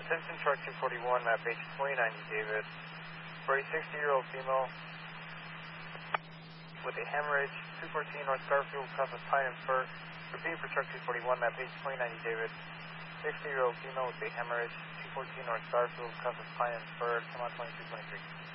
Attention truck 241, map H 2090, David. For a 60-year-old female with a hemorrhage, 214 North Garfield, cuff of pine and fur. Repeat for truck 241, map H 2090, David. 60-year-old female with a hemorrhage, 214 North Garfield, cuff of pine and fur, come on 2223.